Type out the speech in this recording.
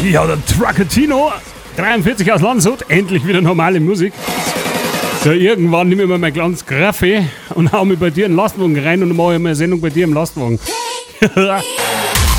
Ja, der Truckatino, 43 aus Landshut, endlich wieder normale Musik. So, irgendwann nehme ich mir mein kleines Kaffee und hau mir bei dir einen Lastwagen rein und dann mache ich mal eine Sendung bei dir im Lastwagen.